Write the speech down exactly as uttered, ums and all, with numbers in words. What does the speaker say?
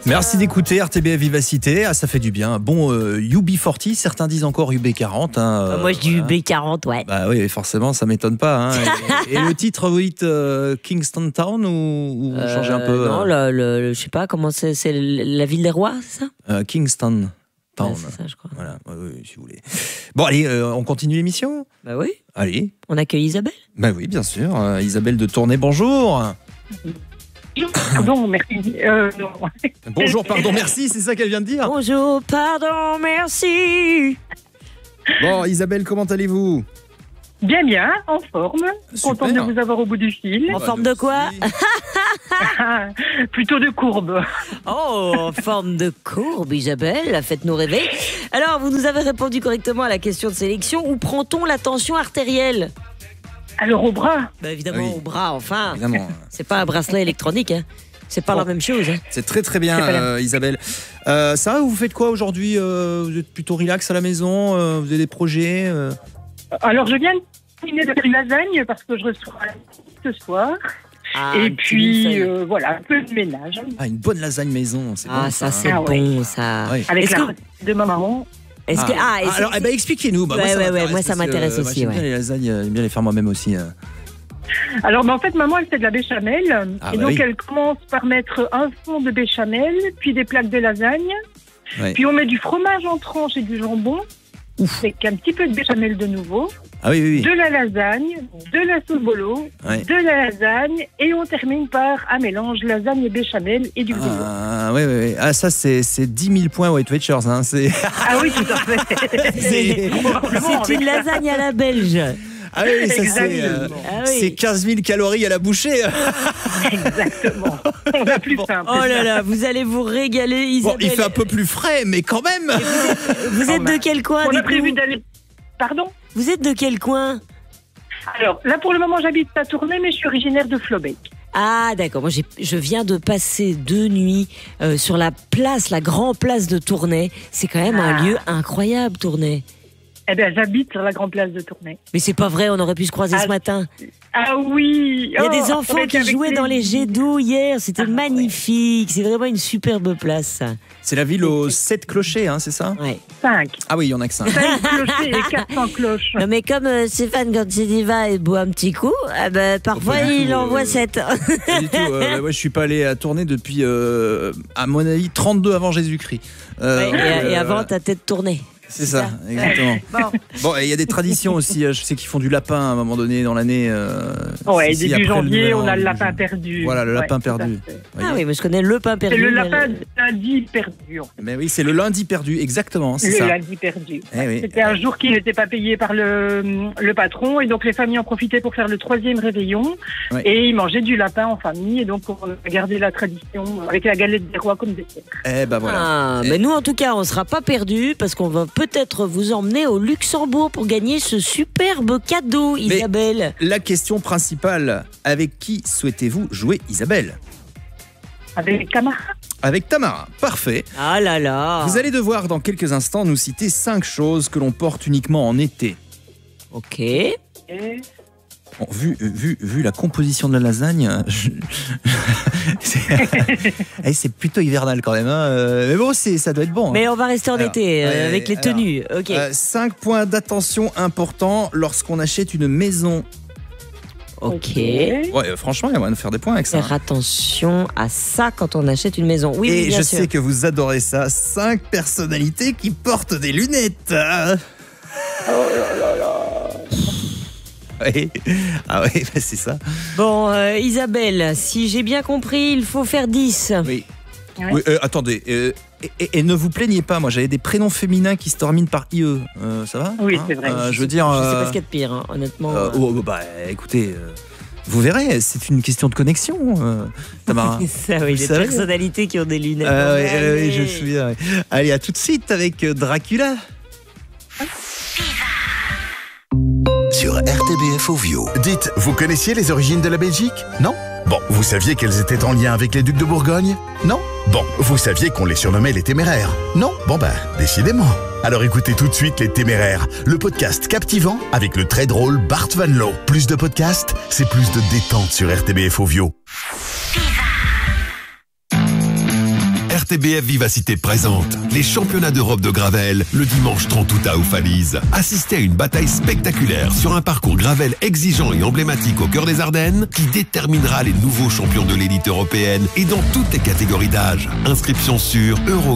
Merci d'écouter R T B F Vivacité. Ah, ça fait du bien. Bon, euh, U B quarante, certains disent encore U B quarante. Hein, euh, Moi, je dis voilà. U B quarante, ouais. Bah oui, forcément, ça m'étonne pas. Hein. et, et le titre, vous dites euh, Kingston Town ou, ou vous changez un peu Non, euh, le, le, le, je sais pas, comment c'est, c'est la ville des rois, c'est ça euh, Kingston Town. Ouais, c'est ça, je crois. Voilà, oui, oui, si vous voulez. Bon, allez, euh, on continue l'émission ? Bah oui. Allez. On accueille Isabelle ? Bah oui, bien sûr. Euh, Isabelle de Tournai, bonjour. Pardon, merci. Euh, non. Bonjour, pardon, merci, c'est ça qu'elle vient de dire. Bonjour, pardon, merci. Bon, Isabelle, comment allez-vous ? Bien, bien, en forme. Super. Contente de vous avoir au bout du fil. En forme de quoi ? Plutôt de courbe. Oh, en forme de courbe, Isabelle, faites-nous rêver. Alors, vous nous avez répondu correctement à la question de sélection. Où prend-on la tension artérielle ? Alors au bras. Bah évidemment, Ah oui. au bras, enfin. Évidemment. C'est pas un bracelet électronique, hein. C'est pas Bon. la même chose. Hein. C'est très très bien, C'est pas la- euh, Isabelle. Euh, ça va, vous faites quoi aujourd'hui ? euh, Vous êtes plutôt relax à la maison euh, Vous avez des projets euh Alors je viens de terminer de faire une lasagne parce que je reçois ce soir. Ah, Et un petit puis millefeuille. euh, voilà, un peu de ménage. Ah, une bonne lasagne maison, c'est Ah, bon. ça, hein. c'est Ah ouais. bon, ça. Ouais. Avec Est-ce la que- recette de ma maman. Est-ce que. Ah, et c'est- alors, eh ben, expliquez-nous. Bah, Ouais, moi, ça ouais, ouais, m'intéresse moi, ça parce que, m'intéresse euh, moi, aussi, J'aime ouais. bien les lasagnes, j'aime bien les faire moi-même aussi. euh. Alors bah, en fait maman elle fait de la béchamel. Ah, et bah donc oui. elle commence par mettre un fond de béchamel, puis des plaques de lasagne. Ouais. Puis on met du fromage en tranches et du jambon. Avec un petit peu de béchamel de nouveau. Ah oui, oui, oui. De la lasagne, de la sauce bolo, Ouais. de la lasagne, et on termine par un mélange lasagne et béchamel et du bouillon. Ah, ouais, ouais, ouais. Ah, ça, c'est, c'est dix mille points Weight Watchers. Hein. C'est... Ah oui, tout à fait. C'est- Probablement C'est avec une ça. lasagne à la belge. Ah oui, ça, c'est, Exactement. euh, Ah oui. c'est quinze mille calories à la bouchée. Exactement. On a plus simple. Oh là là, vous allez vous régaler, Bon, Isabelle. il fait un peu plus frais, mais quand même. Vous êtes de quel coin, On a dites-nous ? prévu d'aller... Pardon. Vous êtes de quel coin ? Alors, là, pour le moment, j'habite à Tournai, mais je suis originaire de Flobec. Ah d'accord, moi j'ai, je viens de passer deux nuits euh, sur la place, la grande place de Tournai. C'est quand même un Ah. lieu incroyable, Tournai. Eh bien, j'habite sur la grande place de Tournai. Mais c'est pas vrai, on aurait pu se croiser Ah, ce matin. Ah oui. Il y a Oh, des enfants avec- qui avec jouaient dans les plaisir. jets d'eau hier, c'était Ah, magnifique. C'est vraiment une superbe place, ça. C'est la ville aux sept clochers, hein, c'est ça ? Ouais. Cinq. Ah oui, il y en a que cinq. Cinq clochers et quatre cents cloches. Non, mais comme euh, Stéphane, quand il y va et boit un petit coup, eh ben, parfois pas du il tout, envoie euh, sept. Pas du tout. Euh, moi, je suis pas allé à Tournai depuis, euh, à mon avis, trente-deux avant Jésus-Christ. Euh, Ouais, donc, et, et euh, avant, ta tête tournée. C'est ça, exactement. Bon. Bon, et il y a des traditions aussi. euh, Je sais qu'ils font du lapin à un moment donné dans l'année. Euh, Ouais, si, si, début après janvier, nouvel on an, a le début lapin janvier. perdu. Voilà, le Ouais, lapin tout à perdu. fait. Voyez. Ah oui, mais je connais le pain perdu. C'est le mais lapin de lundi perdu. en fait. Mais oui, c'est le lundi perdu, exactement. C'est Le ça. lundi perdu. Eh oui. C'était un jour qui n'était pas payé par le, le patron, et donc les familles en profitaient pour faire le troisième réveillon. Ouais. Et ils mangeaient du lapin en famille, et donc on a gardé la tradition avec la galette des rois comme dessert. Eh ben voilà. Ah, Eh. mais nous, en tout cas, on ne sera pas perdus parce qu'on va peut-être vous emmener au Luxembourg pour gagner ce superbe cadeau, Isabelle. La question principale, avec qui souhaitez-vous jouer, Isabelle ? Avec les camarades. Avec Tamara. Parfait. Ah là là. Vous allez devoir dans quelques instants nous citer cinq choses que l'on porte uniquement en été. Ok. Et Bon, vu, vu, vu la composition de la lasagne, je- c'est... Eh, c'est plutôt hivernal quand même. Hein. euh, Mais bon, c'est, ça doit être bon. hein. Mais on va rester en Alors, été euh, ouais, avec les alors, tenues. Ok. Euh, cinq points d'attention importants lorsqu'on achète une maison. ok. Ouais, euh, franchement, il y a moyen de faire des points avec ça. Faire attention à ça quand on achète une maison. Oui, Et oui, bien je sûr. sais que vous adorez ça. Cinq personnalités qui portent des lunettes. Oui. Ah oui, bah c'est ça. Bon, euh, Isabelle, si j'ai bien compris, il faut faire dix. Oui. Ouais. Oui, euh, attendez. euh, et, et- et ne vous plaignez pas, moi j'avais des prénoms féminins qui se terminent par I E. Euh, ça va Oui, Hein c'est vrai. Euh, je veux dire. Je sais euh, pas ce qu'il y a de pire, hein, honnêtement. euh, oh, bah écoutez, euh, vous verrez, c'est une question de connexion, euh, Tamara. Ça, oui, Vous des savez. personnalités qui ont des lunettes. Ah ouais, Allez. ouais, ouais, je me souviens. ouais. Allez, à tout de suite avec euh, Dracula. Sur R T B F Ovio. Dites, vous connaissiez les origines de la Belgique ? Non ? Bon, vous saviez qu'elles étaient en lien avec les ducs de Bourgogne ? Non ? Bon, vous saviez qu'on les surnommait les Téméraires ? Non ? Bon ben, décidément. Alors écoutez tout de suite Les Téméraires, le podcast captivant avec le très drôle Bart Van Loo. Plus de podcasts, c'est plus de détente sur R T B F Ovio. R T B F Vivacité présente les championnats d'Europe de Gravel le dimanche trente août à Aufalise. Assistez à une bataille spectaculaire sur un parcours Gravel exigeant et emblématique au cœur des Ardennes qui déterminera les nouveaux champions de l'élite européenne et dans toutes les catégories d'âge. Inscription sur euro